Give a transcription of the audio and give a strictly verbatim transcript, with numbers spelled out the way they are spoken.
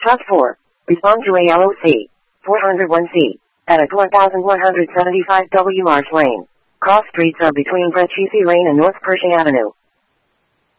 Trust four. Respond to A L O C. four oh one C. At one thousand one hundred seventy-five W Marsh Lane. Cross streets are between Brett Lane and North Pershing Avenue.